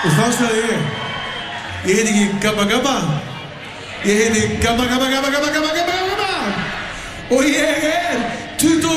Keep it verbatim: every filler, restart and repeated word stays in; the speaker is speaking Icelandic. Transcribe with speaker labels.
Speaker 1: Og þá sagði ég, ég heiti ekki Gabba Gabba, ég heiti Gabba Gabba Gabba Gabba Gabba Gabba